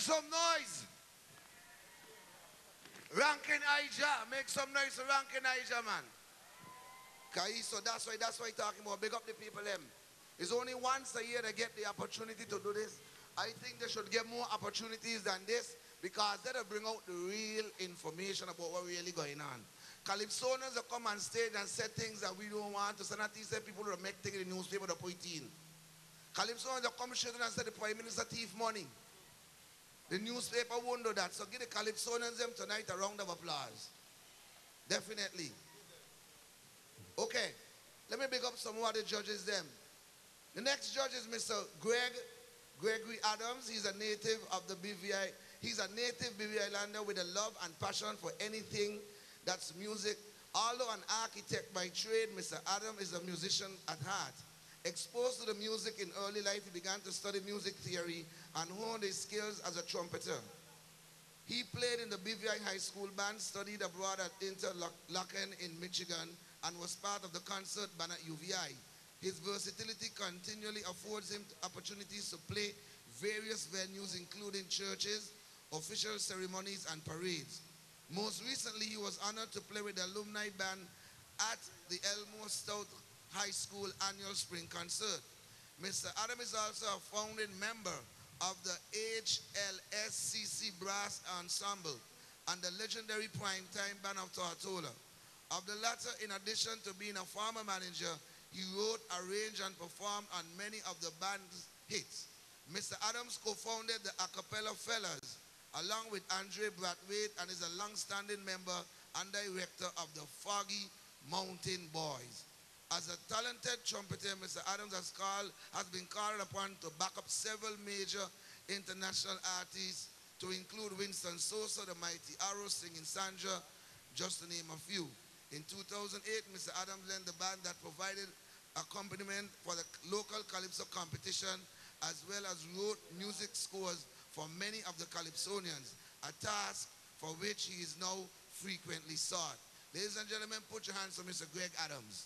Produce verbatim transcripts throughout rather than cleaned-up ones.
some noise. Rankin Ija. Make some noise for Rankin Ija, man. So that's why that's why I'm talking about. Big up the people them. It's only once a year they get the opportunity to do this. I think they should get more opportunities than this because that'll bring out the real information about what really going on. Calypsonians will come on stage and say things that we don't want to say. Not these people who make things in the newspaper to put it in. Calypsonians will come straight and say the Prime Minister thief money. The newspaper won't do that. So give the Calypsonians them tonight a round of applause. Definitely. Okay. Let me pick up some more of the judges them. The next judge is Mister Greg, Gregory Adams. He's a native of the B V I. He's a native B V Islander with a love and passion for anything that's music. Although an architect by trade, Mister Adams is a musician at heart. Exposed to the music in early life, he began to study music theory and honed his skills as a trumpeter. He played in the B V I High School band, studied abroad at Interlochen in Michigan, and was part of the concert band at U V I. His versatility continually affords him opportunities to play various venues, including churches, official ceremonies, and parades. Most recently, he was honored to play with the alumni band at the Elmore Stout High School annual spring concert. Mister Adam is also a founding member of the H L S C C Brass Ensemble and the legendary Primetime Band of Tortola. Of the latter, in addition to being a former manager, he wrote, arranged, and performed on many of the band's hits. Mister Adams co-founded the A Cappella Fellas, along with Andre Brathwaite, and is a long-standing member and director of the Foggy Mountain Boys. As a talented trumpeter, Mister Adams has, called, has been called upon to back up several major international artists, to include Winston Sosa, the Mighty Arrows, Singing Sandra, just to name a few. In two thousand eight, Mister Adams led the band that provided accompaniment for the local Calypso competition, as well as wrote music scores for many of the Calypsonians, a task for which he is now frequently sought. Ladies and gentlemen, put your hands for Mister Greg Adams.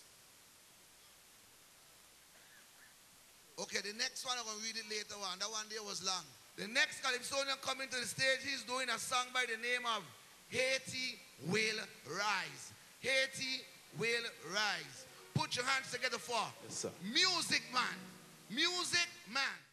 Okay, the next one, I'm going to read it later on. That one there was long. The next Calypsonian coming to the stage, he's doing a song by the name of Haiti Will Rise. Haiti Will Rise. Put your hands together for yes, sir. Music Man. Music Man.